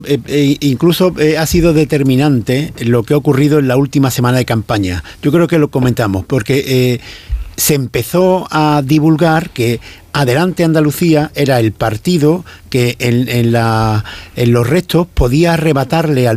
Incluso ha sido determinante lo que ha ocurrido en la última semana de campaña. Yo creo que lo comentamos, porque se empezó a divulgar que Adelante Andalucía era el partido que en los restos podía arrebatarle al